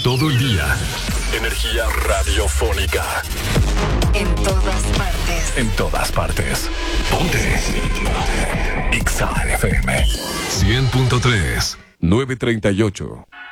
todo el día. Energía radiofónica. En todas partes. En todas partes. Ponte. Exa FM 100.3 938.